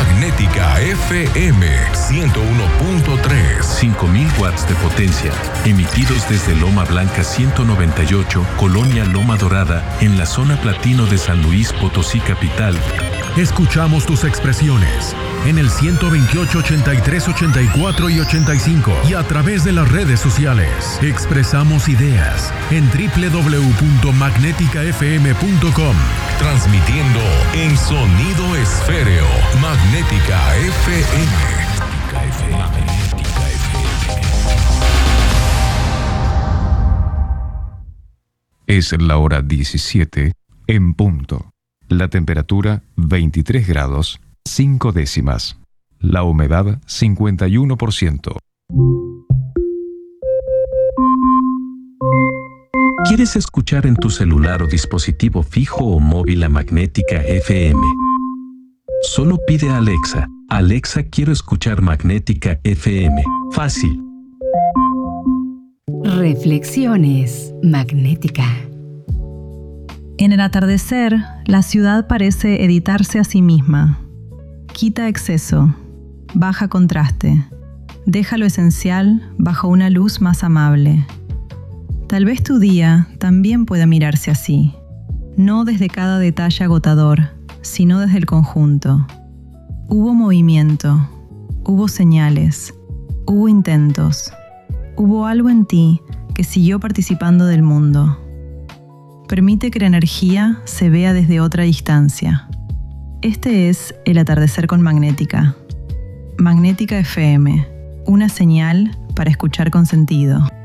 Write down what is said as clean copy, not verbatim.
Magnética FM 101.3. 5000 watts de potencia, emitidos desde Loma Blanca 198, Colonia Loma Dorada, en la zona platino de San Luis Potosí capital. Escuchamos tus expresiones en el 128, 83, 84 y 85 y a través de las redes sociales. Expresamos ideas en www.magneticafm.com. Transmitiendo en sonido esféreo. Magnética FM. Magnética FM. Es la hora 17 en punto. La temperatura 23 grados, 5 décimas. La humedad 51%. ¿Quieres escuchar en tu celular o dispositivo fijo o móvil a Magnética FM? Solo pide a Alexa: Alexa, quiero escuchar Magnética FM. Fácil. Reflexiones Magnética. En el atardecer, la ciudad parece editarse a sí misma. Quita exceso, baja contraste, deja lo esencial bajo una luz más amable. Tal vez tu día también pueda mirarse así, no desde cada detalle agotador, sino desde el conjunto. Hubo movimiento, hubo señales, hubo intentos, hubo algo en ti que siguió participando del mundo. Permite que la energía se vea desde otra distancia. Este es el atardecer con Magnética. Magnética FM, una señal para escuchar con sentido.